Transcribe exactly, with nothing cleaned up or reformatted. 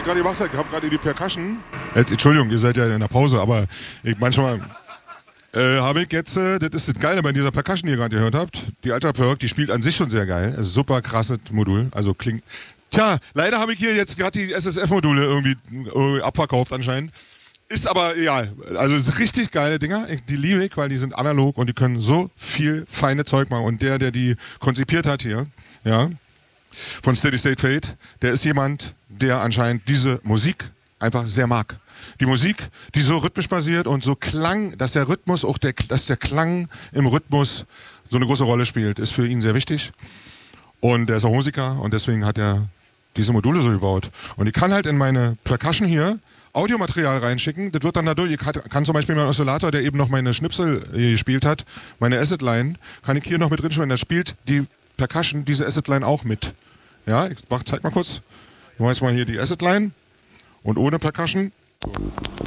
gerade gemacht habe, ich habe gerade die Percussion. Jetzt, Entschuldigung, ihr seid ja in der Pause, aber ich manchmal äh, habe ich jetzt, äh, das ist das Geile bei dieser Percussion, die ihr gerade gehört habt. Die Ultra Perk, die spielt an sich schon sehr geil. Das ist super krasses Modul, also klingt. Tja, leider habe ich hier jetzt gerade die S S F-Module irgendwie, irgendwie abverkauft anscheinend. Ist aber egal. Also es sind richtig geile Dinger. Die liebe ich, weil die sind analog und die können so viel feine Zeug machen. Und der, der die konzipiert hat hier, ja, von Steady State Fate, der ist jemand, der anscheinend diese Musik einfach sehr mag. Die Musik, die so rhythmisch basiert und so Klang, dass der Rhythmus, auch der, dass der Klang im Rhythmus so eine große Rolle spielt, ist für ihn sehr wichtig. Und er ist auch Musiker und deswegen hat er diese Module so gebaut. Und ich kann halt in meine Percussion hier Audiomaterial reinschicken, das wird dann dadurch, ich kann zum Beispiel meinen Oszillator, der eben noch meine Schnipsel gespielt hat, meine Asset-Line, kann ich hier noch mit drin spielen, da spielt die Percussion diese Asset-Line auch mit. Ja, ich mach, zeig mal kurz, ich mach jetzt mal hier die Asset-Line und ohne Percussion.